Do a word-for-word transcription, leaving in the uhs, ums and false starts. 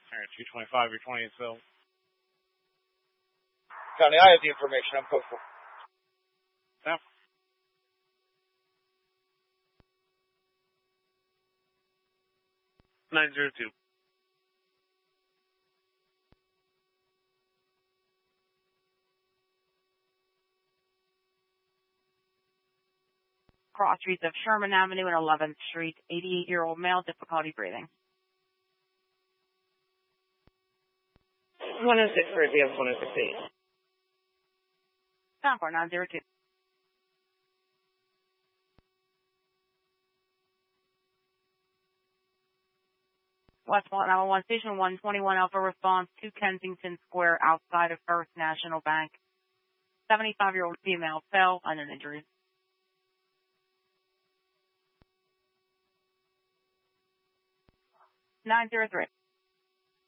All right, two twenty-five, your twentieth bill. County, I have the information. I'm postal. Yeah. nine zero two. Cross streets of Sherman Avenue and eleventh Street, eighty-eight-year-old male, difficulty breathing. one oh six for a vehicle, one oh six eight. Sound for nine zero two. Westmont nine one one Station one twenty-one Alpha response to Kensington Square outside of First National Bank. seventy-five-year-old female fell under injuries. nine zero three.